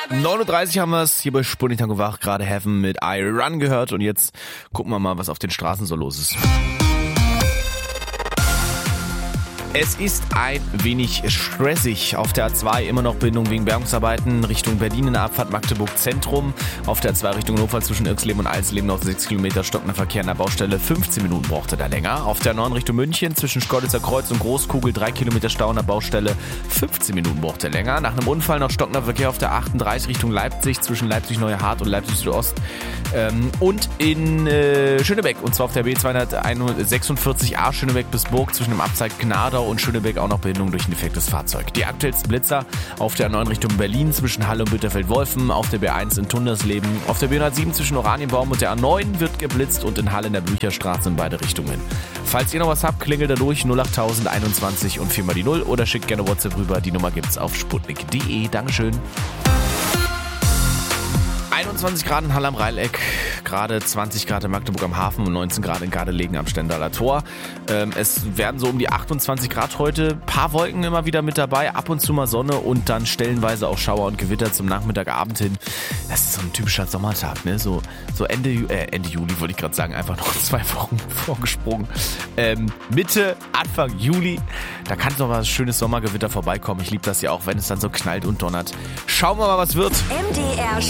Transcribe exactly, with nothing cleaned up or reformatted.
neun Uhr dreißig haben wir es hier bei Sputnik Tango Wach, gerade Heaven mit I Run gehört und jetzt gucken wir mal, was auf den Straßen so los ist. Es ist ein wenig stressig. Auf der A zwei immer noch Bindung wegen Bergungsarbeiten Richtung Berlin in der Abfahrt Magdeburg Zentrum. Auf der A zwei Richtung Hannover zwischen Irxleben und Alsleben noch sechs Kilometer stockender Verkehr in der Baustelle. fünfzehn Minuten brauchte da länger. Auf der neun Richtung München zwischen Schkeuditzer Kreuz und Großkugel drei Kilometer Stau in der Baustelle. fünfzehn Minuten brauchte länger. Nach einem Unfall noch stockender Verkehr auf der achtunddreißig Richtung Leipzig zwischen Leipzig-Neue Hart und Leipzig Südost. Ähm, und in äh, Schönebeck, und zwar auf der B zweihundertsechsundvierzig A Schönebeck bis Burg zwischen dem Abzweig Gnadau und Schönebeck auch noch Behinderung durch ein defektes Fahrzeug. Die aktuellsten Blitzer auf der A neun Richtung Berlin zwischen Halle und Bitterfeld-Wolfen, auf der B eins in Tundersleben, auf der B hundertsieben zwischen Oranienbaum und der A neun wird geblitzt und in Halle in der Blücherstraße in beide Richtungen. Falls ihr noch was habt, klingelt da durch null acht null null einundzwanzig und vier mal die null oder schickt gerne WhatsApp rüber. Die Nummer gibt's auf sputnik punkt de. Dankeschön. einundzwanzig Grad in Halle am Rheileck, gerade zwanzig Grad in Magdeburg am Hafen und neunzehn Grad in Gardelegen am Stendaler Tor. Ähm, es werden so um die achtundzwanzig Grad heute, paar Wolken immer wieder mit dabei, ab und zu mal Sonne und dann stellenweise auch Schauer und Gewitter zum Nachmittagabend hin. Das ist so ein typischer Sommertag, ne? So, so Ende, äh, Ende Juli wollte ich gerade sagen, einfach noch zwei Wochen vorgesprungen. Ähm, Mitte, Anfang Juli, da kann noch mal ein schönes Sommergewitter vorbeikommen. Ich liebe das ja auch, wenn es dann so knallt und donnert. Schauen wir mal, was wird. M D R